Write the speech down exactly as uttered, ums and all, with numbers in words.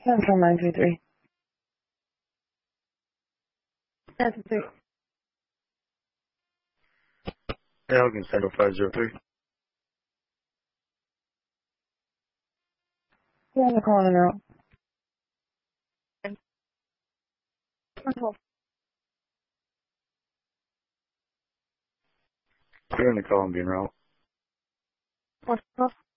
Central nine two three. That's three. Elgin Central five zero three. Yeah, they're calling it out. Clearing the call and being route. What's up?